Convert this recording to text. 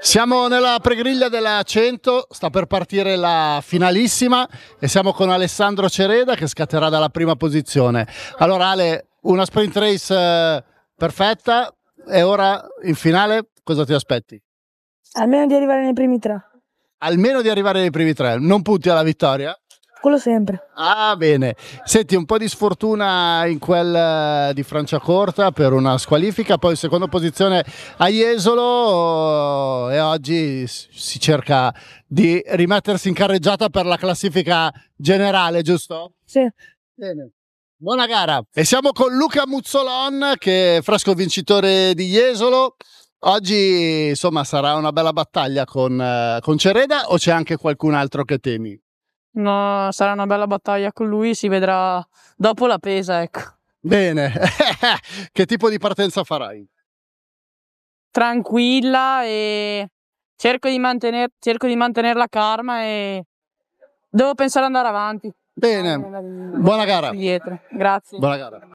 Siamo nella pregriglia della 100, sta per partire la finalissima e siamo con Alessandro Cereda che scatterà dalla prima posizione. Allora Ale, una sprint race perfetta e ora in finale cosa ti aspetti? Almeno di arrivare nei primi tre. Almeno di arrivare nei primi tre, non punti alla vittoria? Quello sempre. Ah, bene. Senti, un po' di sfortuna in quel di Franciacorta per una squalifica, poi seconda posizione a Jesolo e oggi si cerca di rimettersi in carreggiata per la classifica generale, giusto? Sì. Bene. Buona gara. E siamo con Luca Muzzolon che è fresco vincitore di Jesolo. Oggi insomma sarà una bella battaglia con Cereda o c'è anche qualcun altro che temi? No, sarà una bella battaglia con lui, si vedrà dopo la pesa, ecco. Bene, che tipo di partenza farai? Tranquilla e cerco di mantenere la calma e devo pensare ad andare avanti. Bene, buona gara. Dietro. Grazie. Buona gara.